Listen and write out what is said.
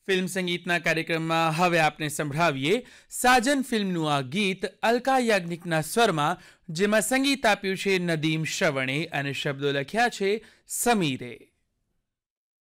Film સંગીતના કાર્યક્રમમાં હવે આપને સંભળાવીએ સાજન ફિલ્મનું આ ગીત અલકા યાજ્ઞિકના સ્વરમાં, જેમાં સંગીત આપ્યું છે નદીમ શ્રવણે અને શબ્દો લખ્યા છે સમીરે.